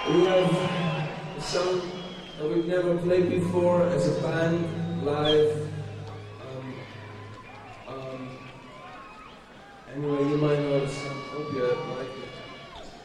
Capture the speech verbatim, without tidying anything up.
We have a song that we've never played before as a band, live. Um, um, anyway, you might know the song. Hope you like it.